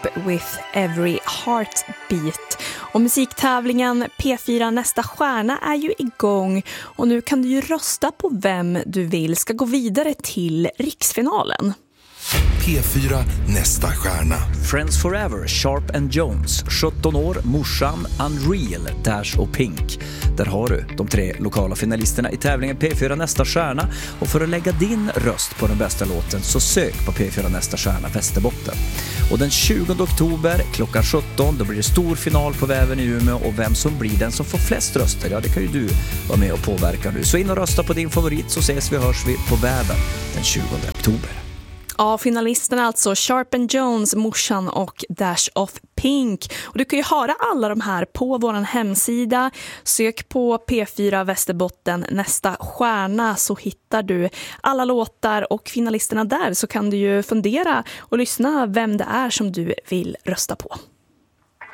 with every heartbeat. Och musiktävlingen P4 Nästa stjärna är ju igång och nu kan du ju rösta på vem du vill ska gå vidare till riksfinalen. P4 Nästa stjärna. Friends Forever, Sharp and Jones, 17 år, Morsan, Unreal, Dash och Pink. Där har du de 3 lokala finalisterna i tävlingen P4 Nästa stjärna. Och för att lägga din röst på den bästa låten så sök på P4 Nästa stjärna Västerbotten. Och den 20 oktober klockan 17 då blir det stor final på Väven i Umeå. Och vem som blir den som får flest röster, ja det kan ju du vara med och påverka nu. Så in och rösta på din favorit så ses vi och hörs vi på Väven den 20 oktober. Ja, finalisterna alltså Sharp and Jones, Morsan och Dash of Pink. Och du kan ju höra alla de här på vår hemsida. Sök på P4 Västerbotten Nästa stjärna så hittar du alla låtar och finalisterna där, så kan du ju fundera och lyssna vem det är som du vill rösta på.